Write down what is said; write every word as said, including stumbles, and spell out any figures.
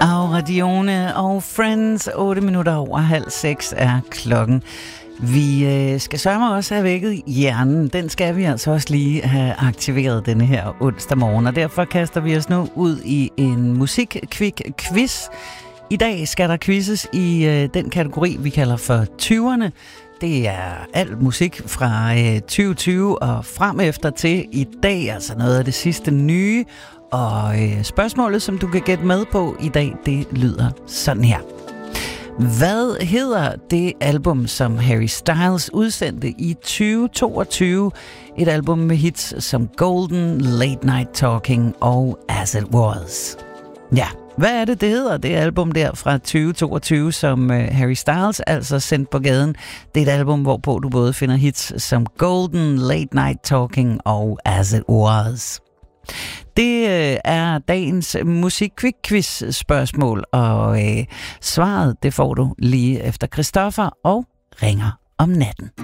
Aura Dione og Friends. otte minutter over halv seks er klokken. Vi øh, skal sørge også have vækket hjernen. Den skal vi altså også lige have aktiveret denne her onsdag morgen. Og derfor kaster vi os nu ud i en musik-quick-quiz. I dag skal der quizzes i øh, den kategori, vi kalder for tyverne. Det er al musik fra øh, tyve tyve og frem efter til i dag, altså noget af det sidste nye. Og øh, spørgsmålet, som du kan gætte med på i dag, det lyder sådan her. Hvad hedder det album, som Harry Styles udsendte i tyve toogtyve? Et album med hits som Golden, Late Night Talking og As It Was. Ja, hvad er det, det hedder, det album der fra tyve toogtyve, som uh, Harry Styles altså sendte på gaden? Det er et album, hvorpå du både finder hits som Golden, Late Night Talking og As It Was. Det øh, er dagens musik-quiz-spørgsmål, og øh, svaret det får du lige efter Christoffer og Ringer om natten.